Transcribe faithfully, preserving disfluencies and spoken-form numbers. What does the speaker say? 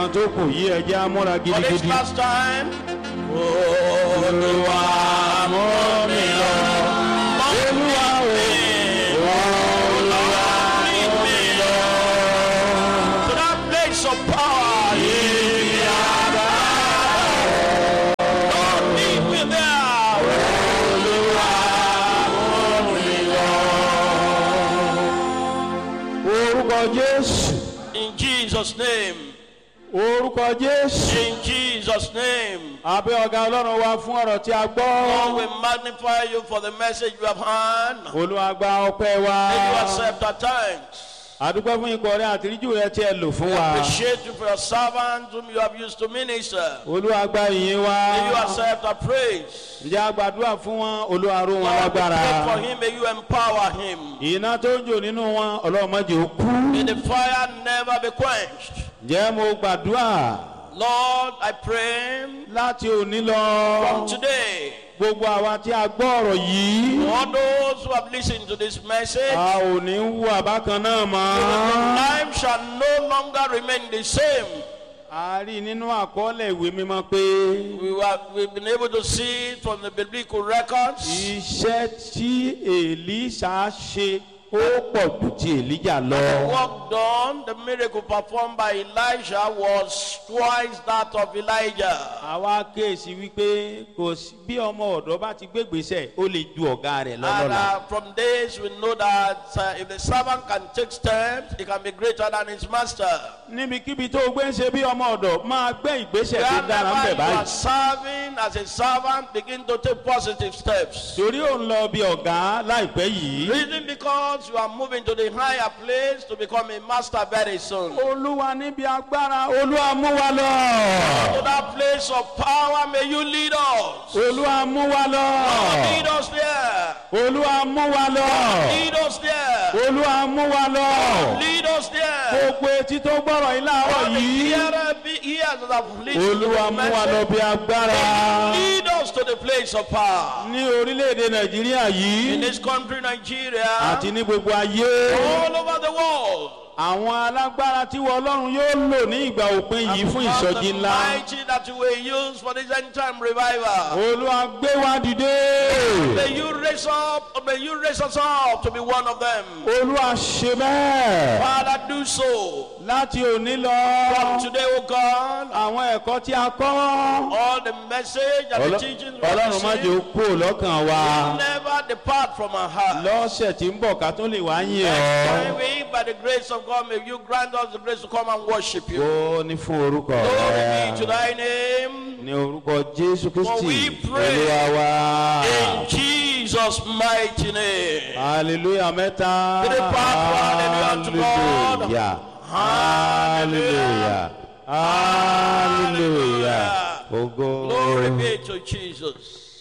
kan tó kù yí ẹjẹ́ amúra For this gidigidi. last time. Olúwa mú mi lọ. Olúwa o, Olúwa lead me to that place of power. Lord, lead me there. Olúwa mú mi lọ. orúkọ Jésù, In Jesus' name. orúkọ Jésù. In Jesus' name. Àbẹ̀ ọ̀gá Ọlọ́run wa fún ọ̀rọ̀ tí a Lord, gbọ́. we magnify you for the message you have heard. Olúwa gba ọpẹ́ wa. May you accept our thanks. Àdúpẹ́ fún ikọ̀ rẹ àtìríjù rẹ tí ẹ lò fún We wa. appreciate you for your servants whom you have used to minister. Olúwa gba ìyìn wa. May you accept our praise. Ǹjẹ́ a gbàdúrà fún wọn? Olúwa ró wọn Lord, we lágbára. pray for him. May you empower him. Iná tó ń jò nínú wọn, Ọlọ́run má jẹ́ ó kú. May the fire never be quenched. Ǹjẹ́ mo gbàdúrà Lord, I pray láti òní lọ. from today, Gbogbo àwa tí a gbọ́ ọ̀rọ̀ yìí. all those who have listened to this message, A ò ní wú àbákan náà mọ́. life shall no longer remain the same. A rí nínú àkọọ́lẹ̀ ìwé mímọ́ pé We were, we've been able to see it from the biblical records. iṣẹ́ tí Èlíṣà ṣe ó pọ̀ jù ti Èlíjà lọ. The work done, the miracle performed by Elijah was twice that of Elijah. Àwa kéèsì wípé kò sí bí ọmọ ọ̀dọ́ bá ti gbégbèsè ó lè ju ọ̀gá rẹ̀ And lọ́lọ́la. uh, from this we know that uh, if the servant can take steps, he can be greater than his master. Níbikíbi tó o gbé ń ṣe bí ọmọ ọ̀dọ́ máa gbé ìgbésẹ̀ tó dára ń Wherever bẹ̀ you are báyìí. serving as a servant, begin to take positive steps. Torí ò ń lọ bí ọ̀gá láìpẹ́ yìí. Reason because you are moving to the higher place to become a master very soon. To Olúwa níbi agbára, Olúwa mú wa lọ. that place of power, may you lead us. Olúwa mú wa lọ. Lead us there. Olúwa mú wa lọ. Lead us there. Olúwa mú wa lọ. Lead us there. Gbogbo etí tó gbọ́rọ̀ yìí láàárọ̀ All the yìí. hearer be ears that have listened to Olúwa the mú wa lọ message. bí agbára. Lead us to the place of power. Ní orílẹ̀-èdè Nàìjíríà In yìí this country, Nigeria, àti ní gbogbo ayé. all over the world. Àwọn alágbára tí wọ́n Ọlọ́run yóò lò ní ìgbà òpin yìí fún Because ìsọjí the ńlá. mighty that you will use for this end time revival. Olúwa gbé wa dìde. May you raise up, may you raise us up to be one of them. Olúwa ṣe bẹ́ẹ̀. Father, do so. Láti òní lọ. From today, O God, Àwọn ẹ̀kọ́ tí a kọ́. all the message and the teachings we have Ọlọ́run má jẹ́ ó received kúrò lọ́kàn wa. never depart from our heart. Lọ́sẹ̀ tí ń bọ̀ ká tó lè wá yìn Next ọ́. time we, by the grace of God, may you grant us the grace to come and worship you. Ó ní fún orúkọ Glory be to rẹ̀. thy name. Ní orúkọ Jésù For we Kristi. pray Olúwa wa. in Jesus' mighty name. Hallelujah mẹ́ta. Three part, hallelujah unto God. Hallelujah. Hallelujah. Hallelujah. Ògo. Glory be to Jesus.